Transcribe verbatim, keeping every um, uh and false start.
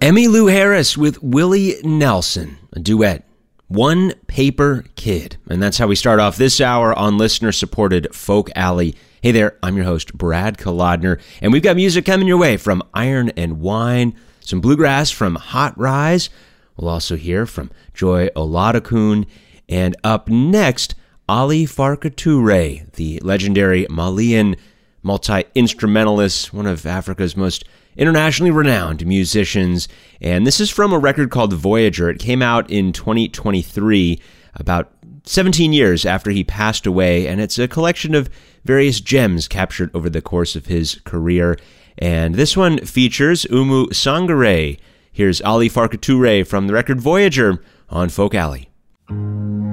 Emmylou Harris with Willie Nelson, a duet, One Paper Kid. And that's how we start off this hour on listener-supported Folk Alley. Hey there, I'm your host, Brad Kolodner, and we've got music coming your way from Iron and Wine, some bluegrass from Hot Rise. We'll also hear from Joy Oladokun, and up next, Ali Farka Touré, the legendary Malian multi-instrumentalist, one of Africa's most internationally renowned musicians. And this is from a record called Voyager. It came out in twenty twenty-three, about seventeen years after he passed away, and it's a collection of various gems captured over the course of his career. And this one features Oumou Sangaré. Here's Ali Farka Touré from the record Voyager on Folk Alley.